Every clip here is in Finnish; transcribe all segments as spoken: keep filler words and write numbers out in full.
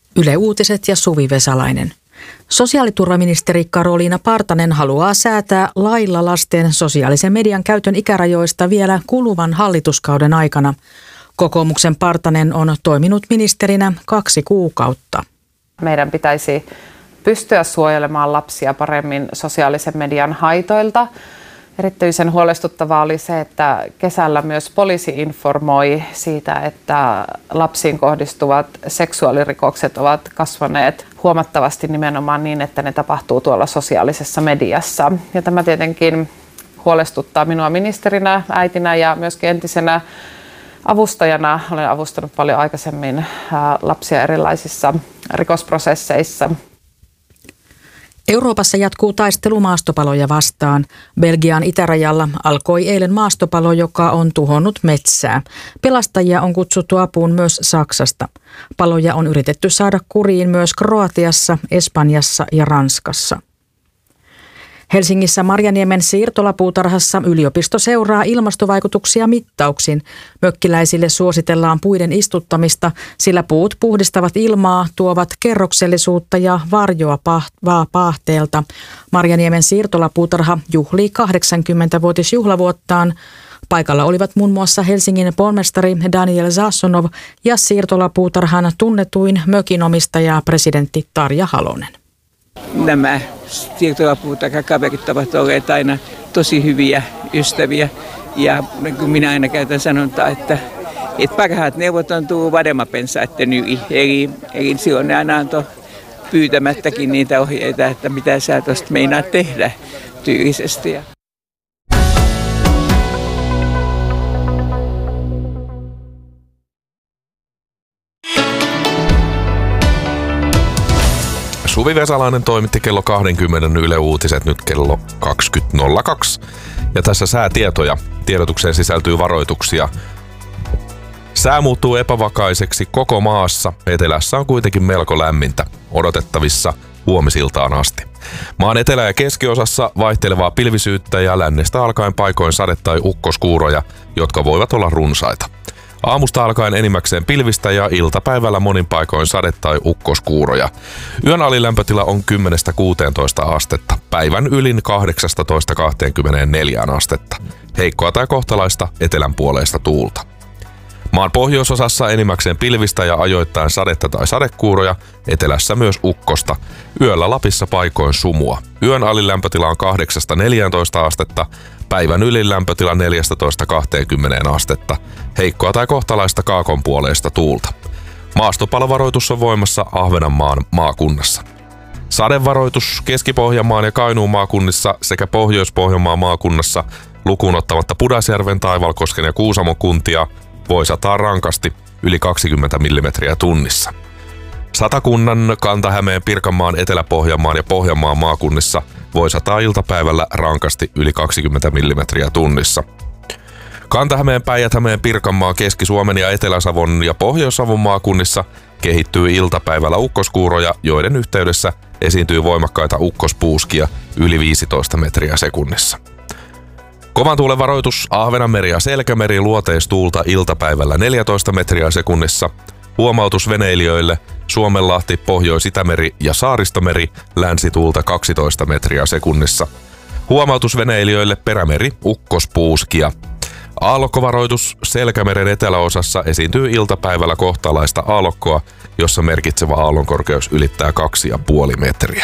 Yle Uutiset ja Suvi Vesalainen. Sosiaaliturvaministeri Karoliina Partanen haluaa säätää lailla lasten sosiaalisen median käytön ikärajoista vielä kuluvan hallituskauden aikana. Kokoomuksen Partanen on toiminut ministerinä kaksi kuukautta. Meidän pitäisi pystyä suojelemaan lapsia paremmin sosiaalisen median haitoilta. Erityisen huolestuttavaa oli se, että kesällä myös poliisi informoi siitä, että lapsiin kohdistuvat seksuaalirikokset ovat kasvaneet huomattavasti nimenomaan niin, että ne tapahtuu tuolla sosiaalisessa mediassa. Ja tämä tietenkin huolestuttaa minua ministerinä, äitinä ja myöskin entisenä avustajana. Olen avustanut paljon aikaisemmin lapsia erilaisissa rikosprosesseissa. Euroopassa jatkuu taistelu maastopaloja vastaan. Belgian itärajalla alkoi eilen maastopalo, joka on tuhonnut metsää. Pelastajia on kutsuttu apuun myös Saksasta. Paloja on yritetty saada kuriin myös Kroatiassa, Espanjassa ja Ranskassa. Helsingissä Marjaniemen siirtolapuutarhassa yliopisto seuraa ilmastovaikutuksia mittauksin. Mökkiläisille suositellaan puiden istuttamista, sillä puut puhdistavat ilmaa, tuovat kerroksellisuutta ja varjoa paahteelta. Marjaniemen siirtolapuutarha juhlii kahdeksankymmentävuotisjuhlavuottaan. Paikalla olivat muun muassa Helsingin pormestari Daniel Zasonov ja siirtolapuutarhan tunnetuin mökinomistaja presidentti Tarja Halonen. Nämä siirtolapuutarhakaverit ovat olleet aina tosi hyviä ystäviä ja minä aina käytän sanontaa, että, että parhaat neuvot on tullut vademapensaitten yli. Eli, eli silloin ne aina antoi pyytämättäkin niitä ohjeita, että mitä sä tuosta meinaat tehdä tyylisesti. Suvi Vesalainen toimitti kello kaksikymmentä Yle Uutiset, nyt kello kaksikymmentä nolla kaksi. Ja tässä säätietoja. Tiedotukseen sisältyy varoituksia. Sää muuttuu epävakaiseksi koko maassa. Etelässä on kuitenkin melko lämmintä. Odotettavissa huomisiltaan asti. Maan etelä- ja keskiosassa vaihtelevaa pilvisyyttä ja lännestä alkaen paikoin sade- tai ukkoskuuroja, jotka voivat olla runsaita. Aamusta alkaen enimmäkseen pilvistä ja iltapäivällä monin paikoin sade- tai ukkoskuuroja. Yön alilämpötila on kymmenestä kuuteentoista astetta, päivän ylin kahdeksasta kahteenkymmeneenneljään astetta. Heikkoa tai kohtalaista etelänpuoleista tuulta. Maan pohjoisosassa enimmäkseen pilvistä ja ajoittain sadetta tai sadekuuroja, etelässä myös ukkosta. Yöllä Lapissa paikoin sumua. Yön alilämpötila on kahdeksasta neljääntoista astetta, päivän ylin lämpötila neljästätoista kahteenkymmeneen astetta. Heikkoa tai kohtalaista kaakonpuoleista tuulta. Maastopalovaroitus on voimassa Ahvenanmaan maakunnassa. Sadevaroitus Keski-Pohjanmaan ja Kainuun maakunnissa sekä Pohjois-Pohjanmaan maakunnassa lukuun ottamatta Pudasjärven, Taivalkosken ja Kuusamon kuntia voi sataa rankasti yli kaksikymmentä millimetriä tunnissa. Satakunnan, Kanta-Hämeen, Pirkanmaan, Etelä-Pohjanmaan ja Pohjanmaan maakunnissa voi sataa iltapäivällä rankasti yli kaksikymmentä millimetriä tunnissa. Kanta-Hämeen, Päijät-Hämeen, Pirkanmaan, Keski-Suomen ja Etelä-Savon ja Pohjois-Savon maakunnissa kehittyy iltapäivällä ukkoskuuroja, joiden yhteydessä esiintyy voimakkaita ukkospuuskia yli viisitoista metriä sekunnissa. Kovan tuulen varoitus Ahvenanmeri ja Selkämeri, luoteistuulta iltapäivällä neljätoista metriä sekunnissa. Huomautus veneilijöille Suomenlahti, Pohjois-Itämeri ja Saaristomeri, länsituulta kaksitoista metriä sekunnissa. Huomautus veneilijöille Perämeri, ukkospuuskia. Aallokkovaroitus Selkämeren eteläosassa esiintyy iltapäivällä kohtalaista aallokkoa, jossa merkitsevä aallonkorkeus ylittää kaksi pilkku viisi metriä.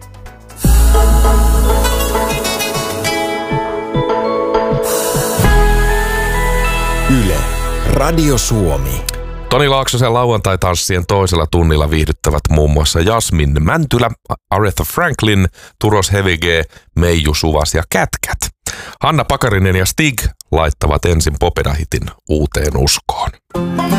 Yle, Radio Suomi. Toni Laaksosen lauantai-tanssien toisella tunnilla viihdyttävät muun muassa Jasmin Mäntylä, Aretha Franklin, Turos Hevige, Meiju Suvas ja Kätkät. Hanna Pakarinen ja Stig laittavat ensin Popeda-hitin uuteen uskoon.